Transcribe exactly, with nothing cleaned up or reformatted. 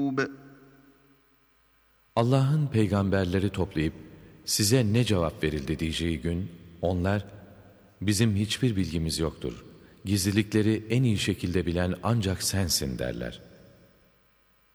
Allah'ın peygamberleri toplayıp size ne cevap verildi diyeceği gün onlar bizim hiçbir bilgimiz yoktur. Gizlilikleri en iyi şekilde bilen ancak sensin derler.